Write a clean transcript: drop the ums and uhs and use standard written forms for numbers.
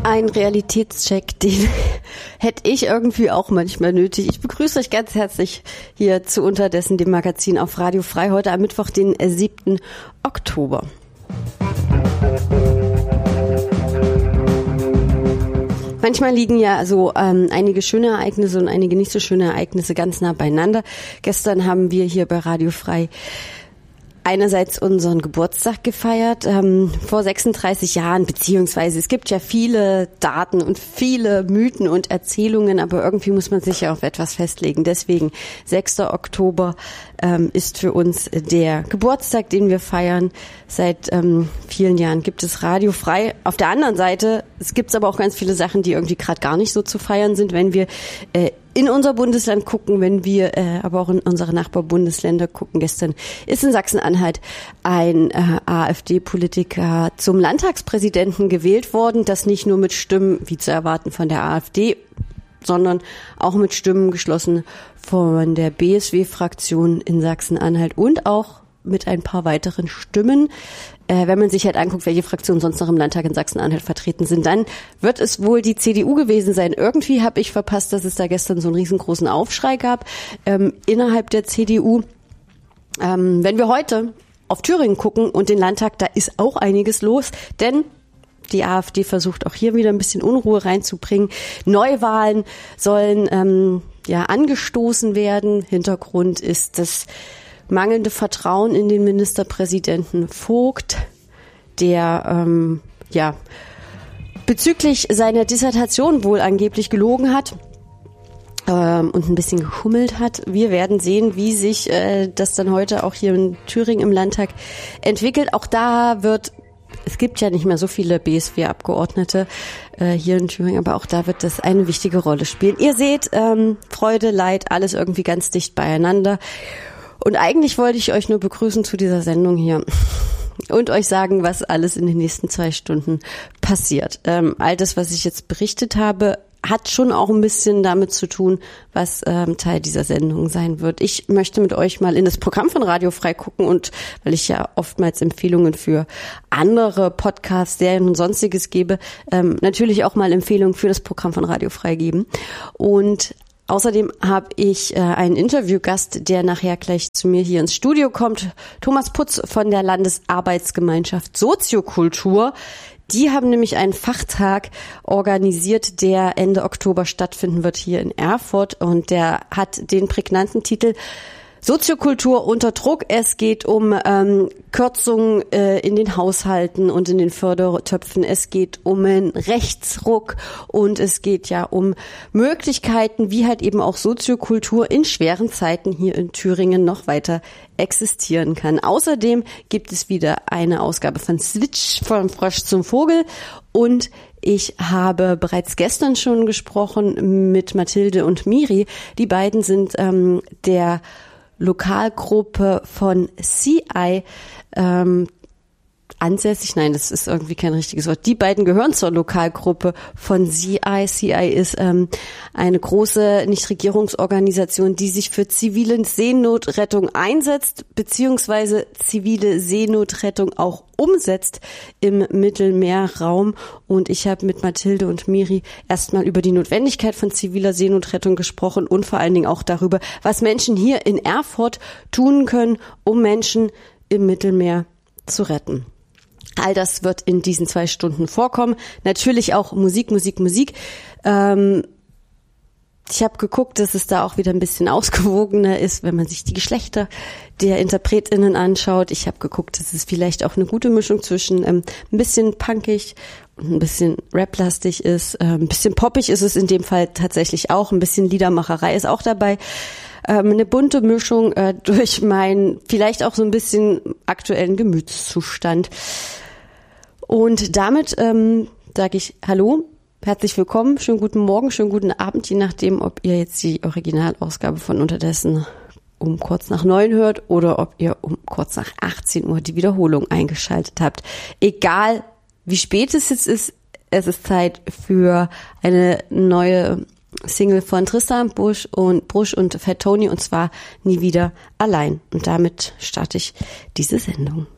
Ein Realitätscheck, den hätte ich irgendwie auch manchmal nötig. Ich begrüße euch ganz herzlich hier zu Unterdessen, dem Magazin auf Radio Frei, heute am Mittwoch, den 7. Oktober. Manchmal liegen ja so einige schöne Ereignisse und einige nicht so schöne Ereignisse ganz nah beieinander. Gestern haben wir hier bei Radio Frei einerseits unseren Geburtstag gefeiert, vor 36 Jahren, beziehungsweise es gibt ja viele Daten und viele Mythen und Erzählungen, aber irgendwie muss man sich ja auf etwas festlegen. Deswegen 6. Oktober ist für uns der Geburtstag, den wir feiern. Seit vielen Jahren gibt es Radio Frei. Auf der anderen Seite, es gibt aber auch ganz viele Sachen, die irgendwie gerade gar nicht so zu feiern sind, wenn wir in unser Bundesland gucken, wenn wir aber auch in unsere Nachbarbundesländer gucken. Gestern ist in Sachsen-Anhalt ein AfD-Politiker zum Landtagspräsidenten gewählt worden, das nicht nur mit Stimmen, wie zu erwarten, von der AfD, sondern auch mit Stimmen geschlossen von der BSW-Fraktion in Sachsen-Anhalt und auch mit ein paar weiteren Stimmen. Wenn man sich halt anguckt, welche Fraktionen sonst noch im Landtag in Sachsen-Anhalt vertreten sind, dann wird es wohl die CDU gewesen sein. Irgendwie habe ich verpasst, dass es da gestern so einen riesengroßen Aufschrei gab innerhalb der CDU. Wenn wir heute auf Thüringen gucken und den Landtag, da ist auch einiges los, denn die AfD versucht auch hier wieder ein bisschen Unruhe reinzubringen. Neuwahlen sollen angestoßen werden. Hintergrund ist das mangelnde Vertrauen in den Ministerpräsidenten Vogt, der bezüglich seiner Dissertation wohl angeblich gelogen hat und ein bisschen geschummelt hat. Wir werden sehen, wie sich das dann heute auch hier in Thüringen im Landtag entwickelt. Auch da es gibt ja nicht mehr so viele BSW-Abgeordnete hier in Thüringen, aber auch da wird das eine wichtige Rolle spielen. Ihr seht, Freude, Leid, alles irgendwie ganz dicht beieinander. Und eigentlich wollte ich euch nur begrüßen zu dieser Sendung hier und euch sagen, was alles in den nächsten 2 Stunden passiert. All das, was ich jetzt berichtet habe, hat schon auch ein bisschen damit zu tun, was Teil dieser Sendung sein wird. Ich möchte mit euch mal in das Programm von Radio Frei gucken und weil ich ja oftmals Empfehlungen für andere Podcasts, Serien und Sonstiges gebe, natürlich auch mal Empfehlungen für das Programm von Radio Frei geben. Und außerdem habe ich einen Interviewgast, der nachher gleich zu mir hier ins Studio kommt. Thomas Putz von der Landesarbeitsgemeinschaft Soziokultur. Die haben nämlich einen Fachtag organisiert, der Ende Oktober stattfinden wird hier in Erfurt. Und der hat den prägnanten Titel Soziokultur unter Druck. Es geht um Kürzungen in den Haushalten und in den Fördertöpfen. Es geht um einen Rechtsruck und es geht ja um Möglichkeiten, wie halt eben auch Soziokultur in schweren Zeiten hier in Thüringen noch weiter existieren kann. Außerdem gibt es wieder eine Ausgabe von Switch vom Frosch zum Vogel und ich habe bereits gestern schon gesprochen mit Mathilde und Miri. Die beiden sind der Lokalgruppe von CI ansässig. Nein, das ist irgendwie kein richtiges Wort. Die beiden gehören zur Lokalgruppe von CI. CI ist eine große Nichtregierungsorganisation, die sich für zivile Seenotrettung einsetzt, beziehungsweise zivile Seenotrettung auch umsetzt im Mittelmeerraum. Und ich habe mit Mathilde und Miri erstmal über die Notwendigkeit von ziviler Seenotrettung gesprochen und vor allen Dingen auch darüber, was Menschen hier in Erfurt tun können, um Menschen im Mittelmeer zu retten. All das wird in diesen 2 Stunden vorkommen. Natürlich auch Musik. Ich habe geguckt, dass es da auch wieder ein bisschen ausgewogener ist, wenn man sich die Geschlechter der InterpretInnen anschaut. Ich habe geguckt, dass es vielleicht auch eine gute Mischung zwischen ein bisschen punkig und ein bisschen raplastig ist. Ein bisschen poppig ist es in dem Fall tatsächlich auch. Ein bisschen Liedermacherei ist auch dabei. Eine bunte Mischung durch meinen vielleicht auch so ein bisschen aktuellen Gemütszustand. Und damit sage ich Hallo, herzlich willkommen, schönen guten Morgen, schönen guten Abend, je nachdem, ob ihr jetzt die Originalausgabe von Unterdessen um kurz nach 9 hört oder ob ihr um kurz nach 18 Uhr die Wiederholung eingeschaltet habt. Egal, wie spät es jetzt ist, es ist Zeit für eine neue Single von Tristan Busch und Fat Tony, und zwar Nie wieder allein. Und damit starte ich diese Sendung.